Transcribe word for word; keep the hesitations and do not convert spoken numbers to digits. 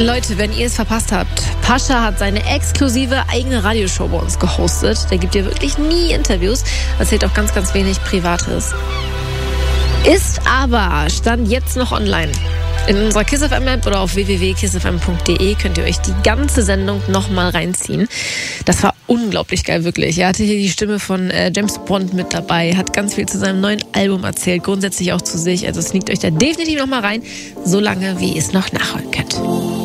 Leute, wenn ihr es verpasst habt, Pascha hat seine exklusive eigene Radioshow bei uns gehostet. Der gibt ja wirklich nie Interviews, erzählt auch ganz, ganz wenig Privates. Ist aber Stand jetzt noch online. In unserer Kiss F M-App oder auf w w w punkt kiss f m punkt d e könnt ihr euch die ganze Sendung nochmal reinziehen. Das war unglaublich geil, wirklich. Er hatte hier die Stimme von äh, James Bond mit dabei, hat ganz viel zu seinem neuen Album erzählt, grundsätzlich auch zu sich. Also sneakt euch da definitiv nochmal rein, solange wie ihr es noch nachholen könnt.